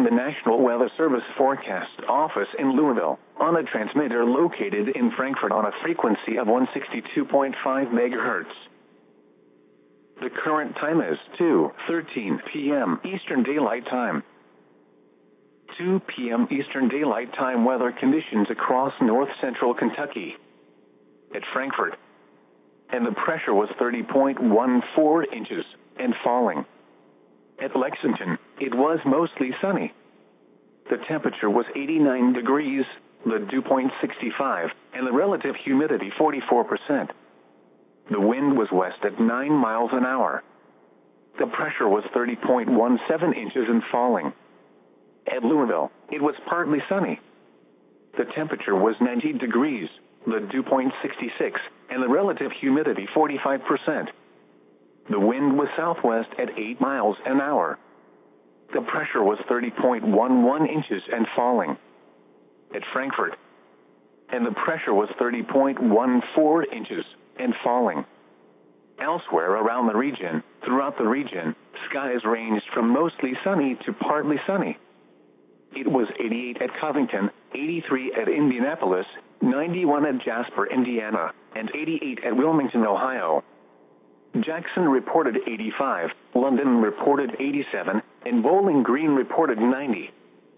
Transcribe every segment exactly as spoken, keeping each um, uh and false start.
the National Weather Service Forecast Office in Louisville, on a transmitter located in Frankfort on a frequency of one sixty-two point five megahertz. The current time is two thirteen p m Eastern Daylight Time. two p m Eastern Daylight Time weather conditions across north-central Kentucky. At Frankfort, and the pressure was thirty point one four inches and falling. At Lexington, it was mostly sunny. The temperature was eighty-nine degrees, the dew point sixty-five, and the relative humidity forty-four percent. The wind was west at nine miles an hour. The pressure was thirty point one seven inches and falling. At Louisville, it was partly sunny. The temperature was ninety degrees, the dew point sixty-six, and the relative humidity forty-five percent. The wind was southwest at eight miles an hour. The pressure was thirty point one one inches and falling. At Frankfort, and the pressure was thirty point one four inches and falling. Elsewhere around the region, throughout the region, skies ranged from mostly sunny to partly sunny. It was eighty-eight at Covington, eighty-three at Indianapolis, ninety-one at Jasper, Indiana, and eighty-eight at Wilmington, Ohio. Jackson reported eighty-five, London reported eighty-seven, and Bowling Green reported ninety.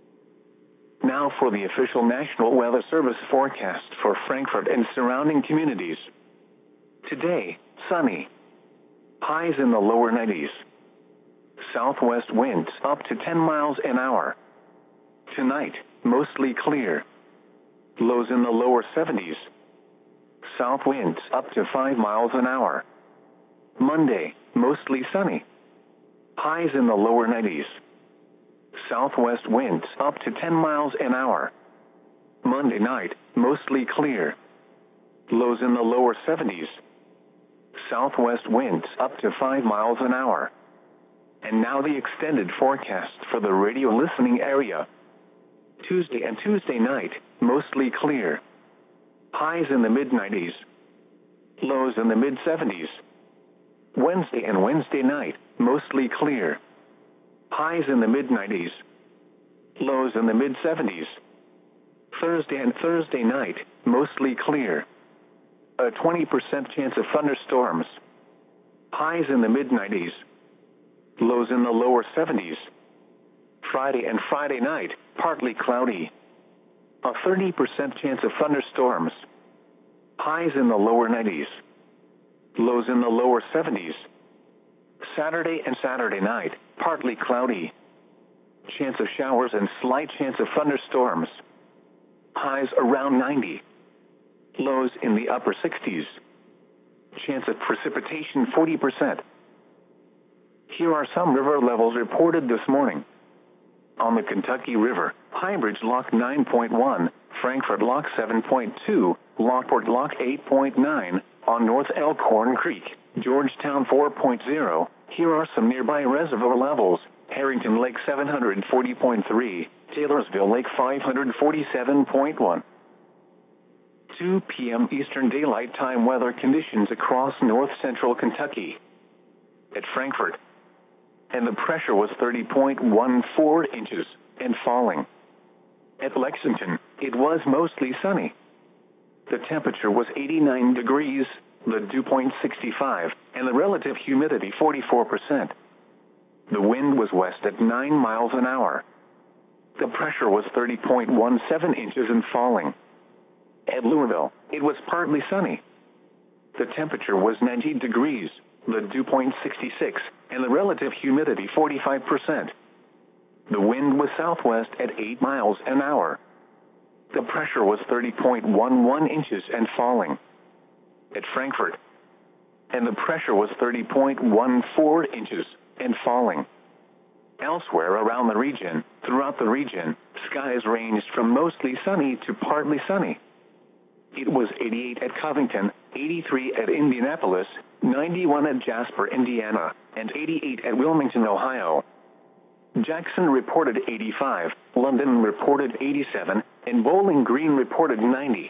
Now for the official National Weather Service forecast for Frankfort and surrounding communities. Today, sunny. Highs in the lower nineties. Southwest winds up to ten miles an hour. Tonight, mostly clear. Lows in the lower seventies. South winds up to five miles an hour. Monday, mostly sunny. Highs in the lower nineties. Southwest winds up to ten miles an hour. Monday night, mostly clear. Lows in the lower seventies. Southwest winds up to five miles an hour. And now the extended forecast for the radio listening area. Tuesday and Tuesday night, mostly clear. Highs in the mid nineties. Lows in the mid seventies. Wednesday and Wednesday night, mostly clear. Highs in the mid nineties. Lows in the mid seventies. Thursday and Thursday night, mostly clear. A twenty percent chance of thunderstorms. Highs in the mid nineties. Lows in the lower seventies. Friday and Friday night, partly cloudy. A thirty percent chance of thunderstorms. Highs in the lower nineties. Lows in the lower seventies. Saturday and Saturday night, partly cloudy. Chance of showers and slight chance of thunderstorms. Highs around ninety. Lows in the upper sixties. Chance of precipitation forty percent. Here are some river levels reported this morning. On the Kentucky River, Highbridge Lock nine point one, Frankfort Lock seven point two, Lockport Lock eight point nine, on North Elkhorn Creek, Georgetown four point oh. Here are some nearby reservoir levels: Harrington Lake seven hundred forty point three, Taylorsville Lake five hundred forty-seven point one. two p m Eastern Daylight Time weather conditions across north-central Kentucky. At Frankfort, and the pressure was thirty point one four inches and falling. At Lexington, it was mostly sunny. The temperature was eighty-nine degrees, the dew point sixty-five, and the relative humidity forty-four percent. The wind was west at nine miles an hour. The pressure was thirty point one seven inches and falling. At Louisville, it was partly sunny. The temperature was ninety degrees, the dew point sixty-six, and the relative humidity forty-five percent. The wind was southwest at eight miles an hour. The pressure was thirty point one one inches and falling. At Frankfort, and the pressure was thirty point one four inches and falling. Elsewhere around the region, throughout the region, skies ranged from mostly sunny to partly sunny. It was eighty-eight at Covington, eighty-three at Indianapolis, ninety-one at Jasper, Indiana, and eighty-eight at Wilmington, Ohio. Jackson reported eighty-five, London reported eighty-seven, and Bowling Green reported ninety.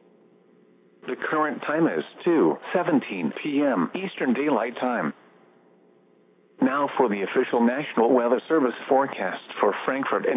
The current time is two seventeen p m Eastern Daylight Time. Now for the official National Weather Service forecast for Frankfort and